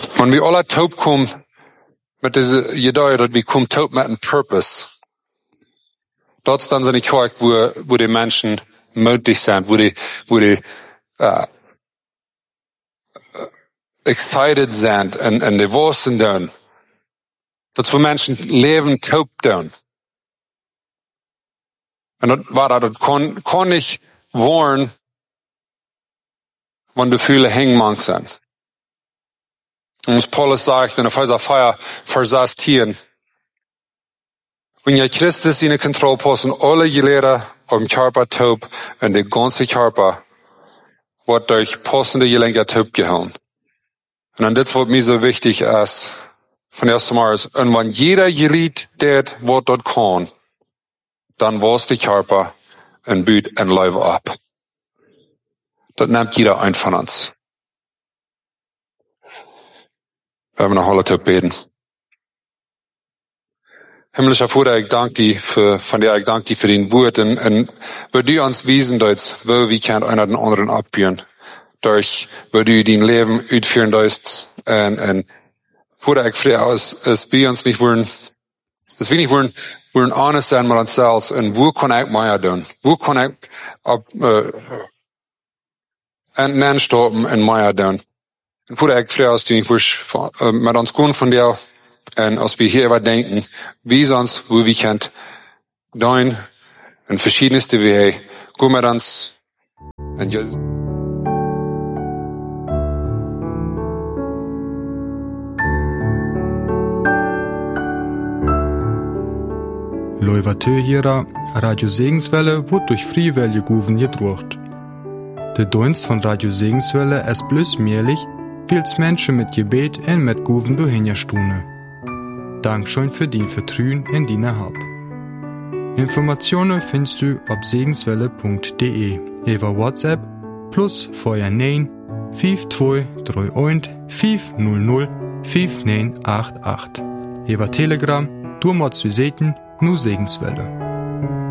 Wenn wir alle taub kommen, mit dieser Idee, dass wir kommen taub mit einem Purpose. Dort ist dann so eine Kirche, wo die Menschen mutig sind, wo die excited sind und die Wurzeln tun. Dort wo Menschen leben taub tun. Und das kann nicht wollen, wenn die viele hängmank sind. Und was Paulus sagt in Epheser 4, Vers 10, wenn ihr Christus in der Kontrolle posten, alle Gelehrer am Körper taub und der ganze Körper wird durch passende Gelenke taub gehauen. Und dann das, was mir so wichtig ist, von erst einmal ist, und wenn jeder Glied tät, was dort kann, dann war's der Körper und büht ein Leben ab. Das nimmt jeder ein von uns. Wir haben noch alle taub beten. Himmlischer Vater, ich danke dir für den Wort und wo du uns wiesen sollst, wo wir können einer den anderen abbieren. Durch, wo du dein Leben ausführen sollst und Vater, ich frage aus, dass wir uns nicht wollen, dass wir nicht wollen honest sein mit uns selbst und wo kann ich mehr tun? Wo kann ich entnehmen stoppen und mehr tun? Und Vater, ich frage aus, du nicht mit uns gehen von dir. Und als wir hier überdenken, wie sonst, wo wir können, dein, in verschiedenste Wege, gut mit uns, und Jesus. Leuvatö hierer, Radio Segenswelle wird durch Friewelle Guven gedruckt. Der Dienst von Radio Segenswelle ist bloß mährlich, weil's Menschen mit Gebet und mit Guven durchhinjastune. Dankeschön für dein Vertrauen in deine Hab. Informationen findest du auf segenswelle.de über WhatsApp plus vorher 9 5231 500 5988. Über Telegram, du mal zu sehen, nur Segenswelle.